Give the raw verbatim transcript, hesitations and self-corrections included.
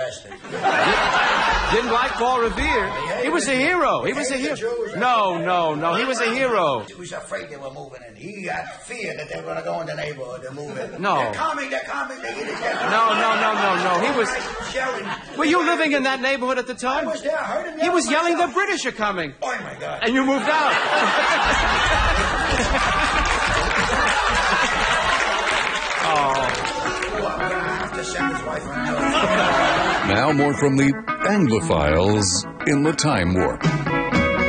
arrested. Didn't like Paul Revere. Yeah, he was a hero. He was a hero. No, no, no. He was a hero. He was afraid they were moving in. He had fear that they were going to go in the neighborhood and move in. No. They're coming, they're coming, they're getting there. No, no, no, no, no. He was... Yelling. Were you living in that neighborhood at the time? I was there. I heard him yelling. He was yelling, myself. the British are coming. Oh, my God. And you moved out. Now more from the Anglophiles in the Time Warp.